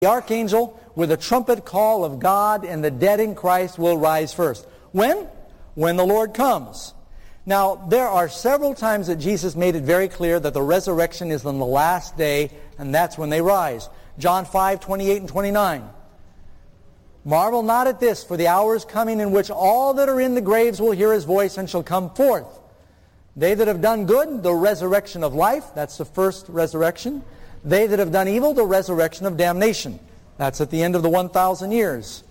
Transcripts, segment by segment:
The archangel with a trumpet call of God, and the dead in Christ will rise first. When? When the Lord comes. Now, there are several times that Jesus made it very clear that the resurrection is on the last day, and that's when they rise. John 5:28 and 29. Marvel not at this, for the hour is coming in which all that are in the graves will hear His voice and shall come forth. They that have done good, the resurrection of life, that's the first resurrection. They that have done evil, the resurrection of damnation. That's at the end of the 1,000 years.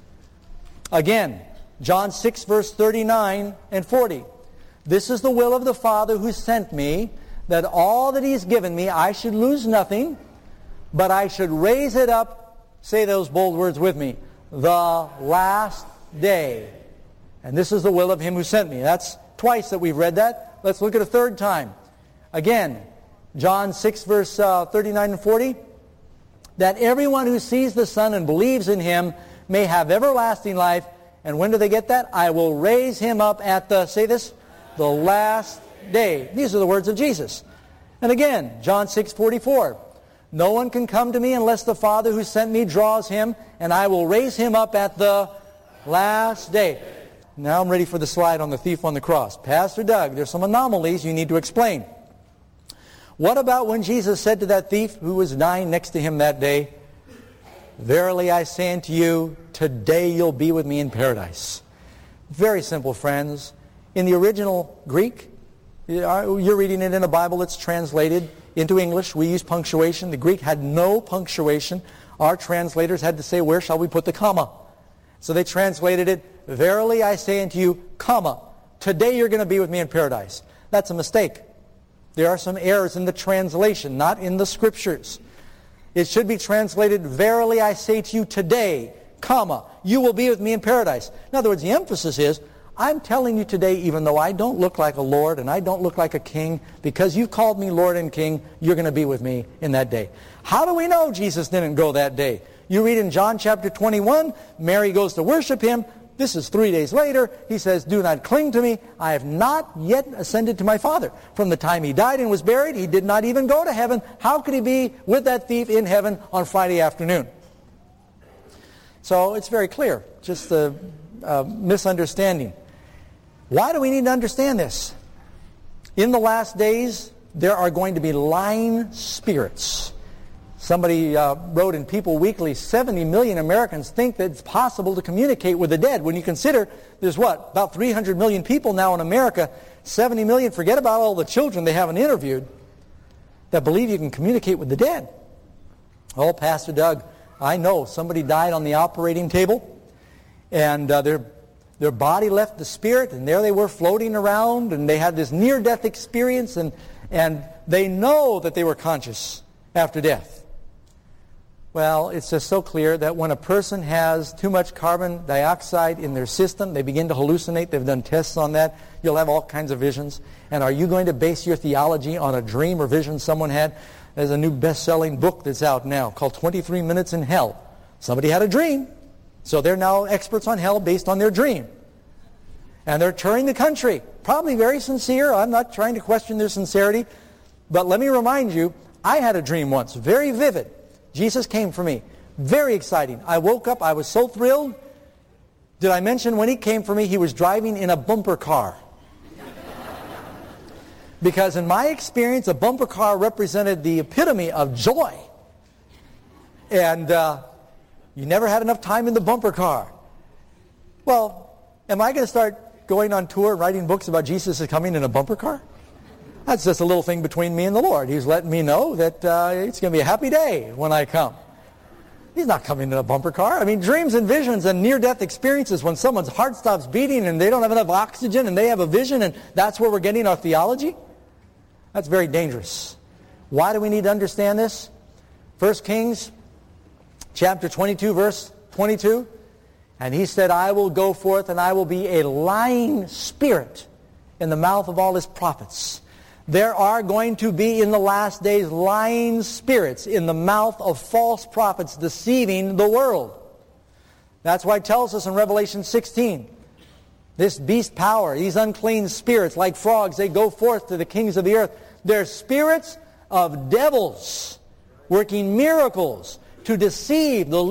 Again, John 6, verse 39 and 40. This is the will of the Father who sent me, that all that He has given me I should lose nothing, but I should raise it up, say those bold words with me, the last day. And this is the will of Him who sent me. That's twice that we've read that. Let's look at a third time. Again, John 6, verse 39 and 40. That everyone who sees the Son and believes in Him may have everlasting life. And when do they get that? I will raise him up at the, say this, the last day. These are the words of Jesus. And again, John 6:44. No one can come to me unless the Father who sent me draws him, and I will raise him up at the last day. Now I'm ready for the slide on the thief on the cross. Pastor Doug, there's some anomalies you need to explain. What about when Jesus said to that thief who was dying next to him that day, verily I say unto you, today you'll be with me in paradise. Very simple, friends. In the original Greek, you're reading it in a Bible that's translated into English. We use punctuation. The Greek had no punctuation. Our translators had to say, where shall we put the comma? So they translated it, verily I say unto you, comma, today you're going to be with me in paradise. That's a mistake. There are some errors in the translation, not in the Scriptures. It should be translated, verily I say to you today, comma, you will be with me in paradise. In other words, the emphasis is, I'm telling you today, even though I don't look like a Lord and I don't look like a king, because you've called me Lord and King, you're going to be with me in that day. How do we know Jesus didn't go that day? You read in John chapter 21, Mary goes to worship Him. This is 3 days later. He says, do not cling to me. I have not yet ascended to my Father. From the time He died and was buried, He did not even go to heaven. How could He be with that thief in heaven on Friday afternoon? So it's very clear, just a misunderstanding. Why do we need to understand this? In the last days, there are going to be lying spirits. Somebody wrote in People Weekly, 70 million Americans think that it's possible to communicate with the dead. When you consider there's about 300 million people now in America, 70 million, forget about all the children they haven't interviewed, that believe you can communicate with the dead. Oh, Pastor Doug, I know somebody died on the operating table, and their body left the spirit, and there they were floating around, and they had this near-death experience, and they know that they were conscious after death. Well, it's just so clear that when a person has too much carbon dioxide in their system, they begin to hallucinate. They've done tests on that. You'll have all kinds of visions. And are you going to base your theology on a dream or vision someone had? There's a new best-selling book that's out now called 23 Minutes in Hell. Somebody had a dream. So they're now experts on hell based on their dream. And they're touring the country. Probably very sincere. I'm not trying to question their sincerity. But let me remind you, I had a dream once, very vivid. Jesus came for me. Very exciting. I woke up, I was so thrilled. Did I mention when He came for me, He was driving in a bumper car? Because in my experience, a bumper car represented the epitome of joy. And you never had enough time in the bumper car. Well, am I going to start going on tour and writing books about Jesus is coming in a bumper car? That's just a little thing between me and the Lord. He's letting me know that it's going to be a happy day when I come. He's not coming in a bumper car. I mean, dreams and visions and near-death experiences when someone's heart stops beating and they don't have enough oxygen and they have a vision, and that's where we're getting our theology? That's very dangerous. Why do we need to understand this? 1 Kings chapter 22, verse 22. And he said, I will go forth and I will be a lying spirit in the mouth of all His prophets. There are going to be in the last days lying spirits in the mouth of false prophets deceiving the world. That's why it tells us in Revelation 16, this beast power, these unclean spirits like frogs, they go forth to the kings of the earth. They're spirits of devils working miracles, to deceive the